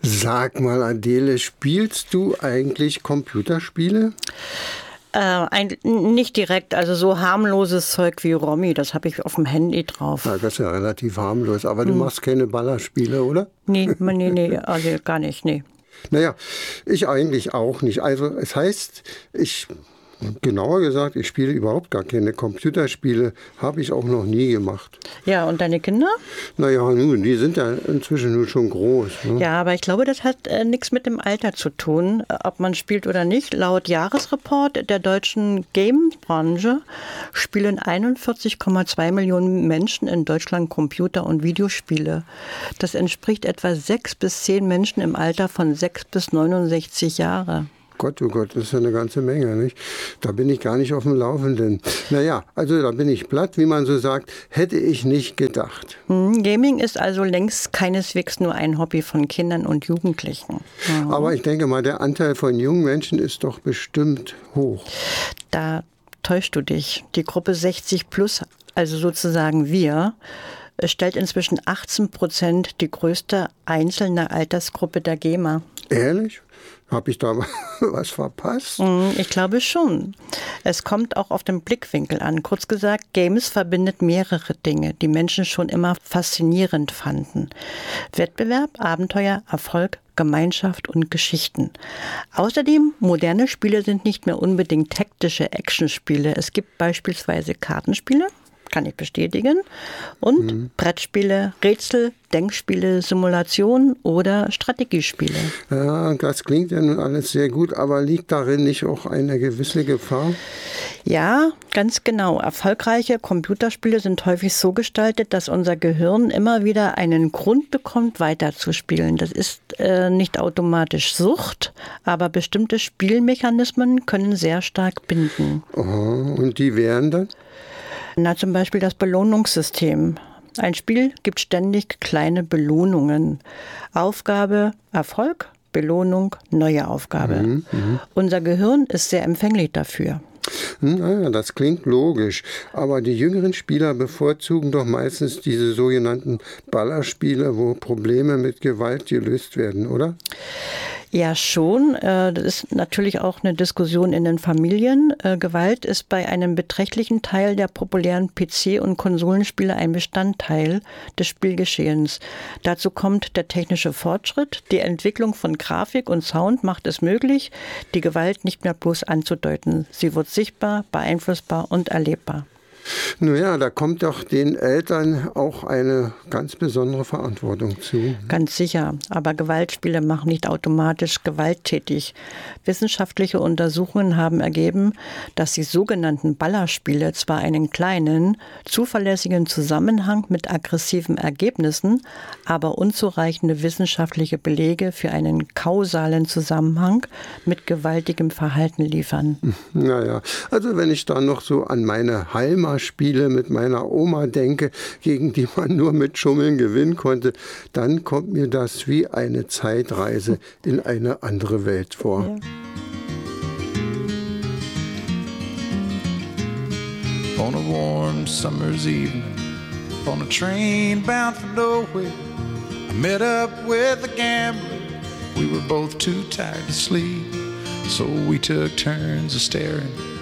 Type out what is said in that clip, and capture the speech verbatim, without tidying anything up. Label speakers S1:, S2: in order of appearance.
S1: Sag mal, Adele, spielst du eigentlich Computerspiele?
S2: Äh, ein, nicht direkt, also so harmloses Zeug wie Romy, das habe ich auf dem Handy drauf.
S1: Ja, das ist ja relativ harmlos, aber hm. du machst keine Ballerspiele, oder?
S2: Nee, nee, nee, also gar nicht, nee.
S1: Naja, ich eigentlich auch nicht. Also es heißt, ich... Genauer gesagt, ich spiele überhaupt gar keine Computerspiele, habe ich auch noch nie gemacht.
S2: Ja, und deine Kinder?
S1: Naja, nun, die sind ja inzwischen nun schon groß. Ne?
S2: Ja, aber ich glaube, das hat äh, nichts mit dem Alter zu tun, ob man spielt oder nicht. Laut Jahresreport der deutschen Game-Branche spielen einundvierzig Komma zwei Millionen Menschen in Deutschland Computer- und Videospiele. Das entspricht etwa sechs bis zehn Menschen im Alter von sechs bis neunundsechzig Jahre.
S1: Gott, oh Gott, das ist ja eine ganze Menge, nicht? Da bin ich gar nicht auf dem Laufenden. Naja, also da bin ich platt, wie man so sagt, hätte ich nicht gedacht.
S2: Hm, Gaming ist also längst keineswegs nur ein Hobby von Kindern und Jugendlichen.
S1: Mhm. Aber ich denke mal, der Anteil von jungen Menschen ist doch bestimmt hoch.
S2: Da täuschst du dich. Die Gruppe sechzig plus, also sozusagen wir, stellt inzwischen achtzehn Prozent die größte einzelne Altersgruppe der Gamer.
S1: Ehrlich? Habe ich da was verpasst?
S2: Ich glaube schon. Es kommt auch auf den Blickwinkel an. Kurz gesagt, Games verbindet mehrere Dinge, die Menschen schon immer faszinierend fanden. Wettbewerb, Abenteuer, Erfolg, Gemeinschaft und Geschichten. Außerdem, moderne Spiele sind nicht mehr unbedingt taktische Actionspiele. Es gibt beispielsweise Kartenspiele, kann ich bestätigen, und mhm. Brettspiele, Rätsel, Denkspiele, Simulationen oder Strategiespiele.
S1: Ja, das klingt ja nun alles sehr gut, aber liegt darin nicht auch eine gewisse Gefahr?
S2: Ja, ganz genau. Erfolgreiche Computerspiele sind häufig so gestaltet, dass unser Gehirn immer wieder einen Grund bekommt, weiterzuspielen. Das ist äh, nicht automatisch Sucht, aber bestimmte Spielmechanismen können sehr stark binden.
S1: Aha, und die wären dann?
S2: Na, zum Beispiel das Belohnungssystem. Ein Spiel gibt ständig kleine Belohnungen. Aufgabe, Erfolg, Belohnung, neue Aufgabe. Mhm, mh. Unser Gehirn ist sehr empfänglich dafür.
S1: Naja, das klingt logisch. Aber die jüngeren Spieler bevorzugen doch meistens diese sogenannten Ballerspiele, wo Probleme mit Gewalt gelöst werden, oder?
S2: Ja, schon. Das ist natürlich auch eine Diskussion in den Familien. Gewalt ist bei einem beträchtlichen Teil der populären P C- und Konsolenspiele ein Bestandteil des Spielgeschehens. Dazu kommt der technische Fortschritt. Die Entwicklung von Grafik und Sound macht es möglich, die Gewalt nicht mehr bloß anzudeuten. Sie wird sichtbar, beeinflussbar und erlebbar.
S1: Naja, da kommt doch den Eltern auch eine ganz besondere Verantwortung zu.
S2: Ganz sicher, aber Gewaltspiele machen nicht automatisch gewalttätig. Wissenschaftliche Untersuchungen haben ergeben, dass die sogenannten Ballerspiele zwar einen kleinen, zuverlässigen Zusammenhang mit aggressiven Ergebnissen, aber unzureichende wissenschaftliche Belege für einen kausalen Zusammenhang mit gewaltigem Verhalten liefern.
S1: Naja, also wenn ich da noch so an meine Heimat Spiele mit meiner Oma denke, gegen die man nur mit Schummeln gewinnen konnte, dann kommt mir das wie eine Zeitreise in eine andere Welt vor. Ja. On a warm summer's evening, on a train bound for nowhere, I met up with a gambler. We were both too tired to sleep, so we took turns of staring